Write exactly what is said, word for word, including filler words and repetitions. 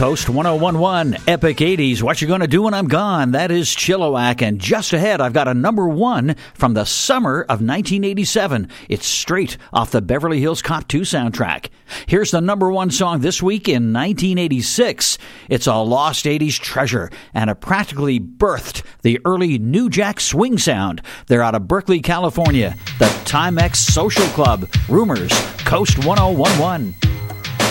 Coast one oh one one, Epic eighties, What You Gonna Do When I'm Gone? That is Chilliwack. And just ahead, I've got a number one from the summer of nineteen eighty-seven. It's straight off the Beverly Hills Cop two soundtrack. Here's the number one song this week in nineteen eighty-six. It's a lost eighties treasure, and it practically birthed the early New Jack Swing sound. They're out of Berkeley, California. The Timex Social Club. Rumors, Coast one oh one one.